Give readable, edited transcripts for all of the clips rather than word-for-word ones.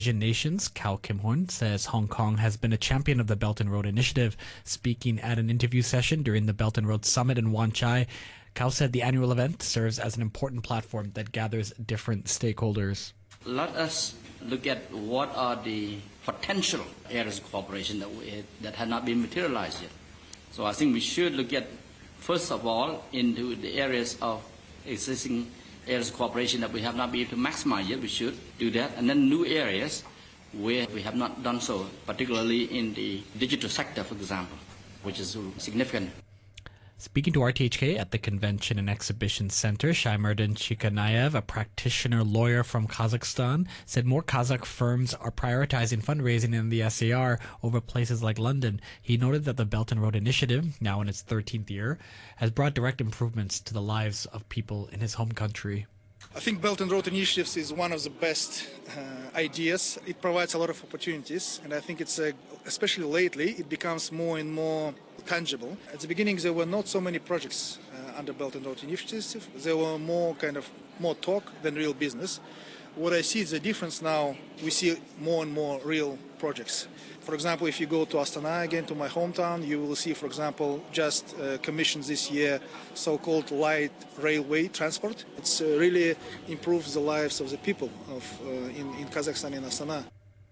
Asian nations, Kao Kim-hoon, says Hong Kong has been a champion of the Belt and Road Initiative. Speaking at an interview session during the Belt and Road Summit in Wan Chai, Kao said the annual event serves as an important platform that gathers different stakeholders. Let us look at what are the potential areas of cooperation that have not been materialized yet. So I think we should look at, first of all, into the areas of existing areas of cooperation that we have not been able to maximize yet. We should do that. And then new areas where we have not done so, particularly in the digital sector, for example, which is significant. Speaking to RTHK at the Convention and Exhibition Center, Shaimardan Chikanayev, a practitioner lawyer from Kazakhstan, said more Kazakh firms are prioritizing fundraising in the SAR over places like London. He noted that the Belt and Road Initiative, now in its 13th year, has brought direct improvements to the lives of people in his home country. I think Belt and Road Initiatives is one of the best ideas. It provides a lot of opportunities, and I think it's, especially lately, it becomes more and more tangible. At the beginning, there were not so many projects under Belt and Road Initiatives. There were more talk than real business. What I see is the difference now. We see more and more real projects. For example, if you go to Astana again, to my hometown, you will see, for example, just commissioned this year so-called light railway transport. It's really improves the lives of the people in Kazakhstan and Astana.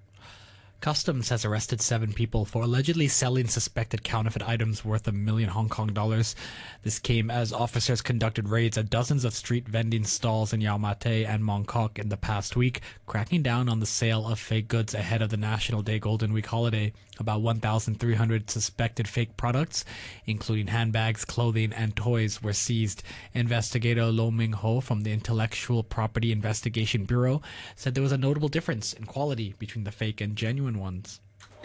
Customs has arrested 7 people for allegedly selling suspected counterfeit items worth $1 million Hong Kong dollars. This came as officers conducted raids at dozens of street vending stalls in Yau Ma Tei and Mong Kok in the past week, cracking down on the sale of fake goods ahead of the National Day Golden Week holiday. About 1,300 suspected fake products, including handbags, clothing, and toys, were seized. Investigator Lo Ming Ho from the Intellectual Property Investigation Bureau said there was a notable difference in quality between the fake and genuine ones.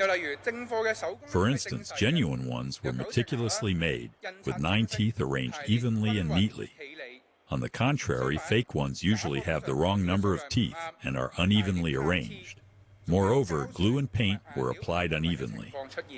For instance, genuine ones were meticulously made, with 9 teeth arranged evenly and neatly. On the contrary, fake ones usually have the wrong number of teeth and are unevenly arranged. Moreover, glue and paint were applied unevenly.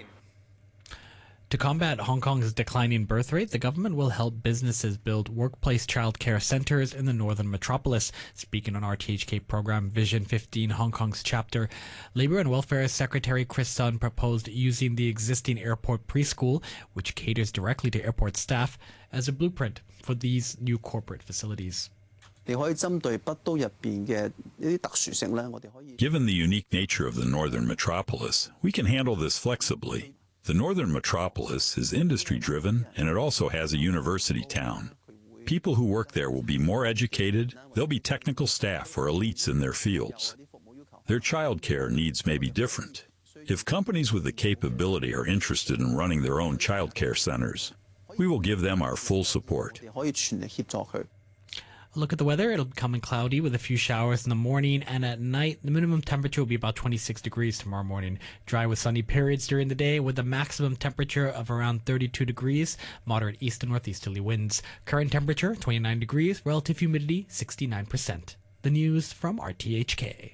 To combat Hong Kong's declining birth rate, the government will help businesses build workplace childcare centers in the northern metropolis. Speaking on RTHK program Vision 15 Hong Kong's chapter, Labour and Welfare Secretary Chris Sun proposed using the existing airport preschool, which caters directly to airport staff, as a blueprint for these new corporate facilities. Given the unique nature of the northern metropolis, we can handle this flexibly. The northern metropolis is industry-driven, and it also has a university town. People who work there will be more educated, they'll be technical staff or elites in their fields. Their childcare needs may be different. If companies with the capability are interested in running their own childcare centers, we will give them our full support. Look at the weather. It'll become cloudy with a few showers in the morning, and at night the minimum temperature will be about 26 degrees tomorrow morning. Dry with sunny periods during the day with a maximum temperature of around 32 degrees, moderate east and northeasterly winds. Current temperature 29 degrees, relative humidity 69%. The news from RTHK.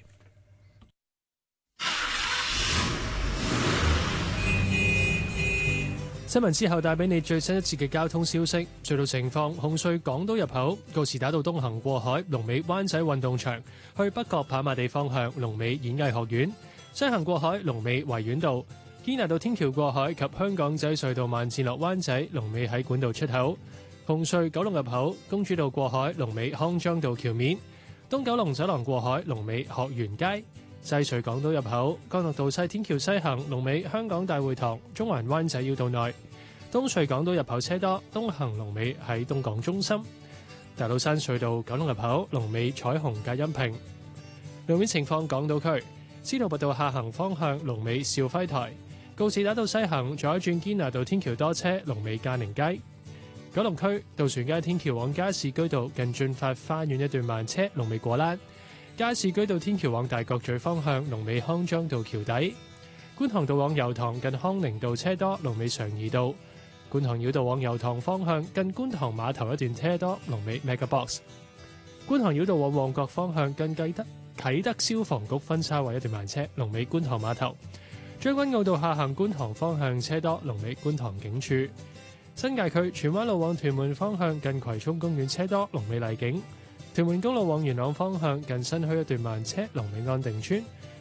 新聞之後帶俾你最新一節嘅交通消息。隧道情況：紅隧港島入口告士打道東行過海，龍尾灣仔運動場；去北角跑馬地方向，龍尾演藝學院；西行過海，龍尾維園道；堅拿道天橋過海及香港仔隧道慢線落灣仔，龍尾喺管道出口；紅隧九龍入口公主道過海，龍尾康莊道橋面；東九龍走廊過海，龍尾學園街。 西隧港島入口，干諾道西天橋西行，龍尾香港大會堂；中環灣仔繞道內，東隧港島入口車多，東行龍尾喺東港中心；大老山隧道九龍入口，龍尾彩虹隔音屏。路面情況，港島區司徒拔道下行方向，龍尾兆輝台；告士打道西行左轉堅拿道天橋多車，龍尾嘉寧街。九龍區渡船街天橋往加士居道近駿發花園一段慢車，龍尾果欄。 加士居道天橋往大角咀方向，龍尾康莊道橋底；觀塘道往油塘近康寧道車多，龍尾常怡道；觀塘繞道往油塘方向近觀塘碼頭一段車多，龍尾 Megabox；觀塘繞道往旺角方向近啟德消防局分叉位一段慢車，龍尾觀塘碼頭；將軍澳道下行觀塘方向車多，龍尾觀塘警署；新界區荃灣路往屯門方向近葵涌公園車多，龍尾麗景。 屯門公路往元朗方向近新墟一段慢車，龍尾安定村；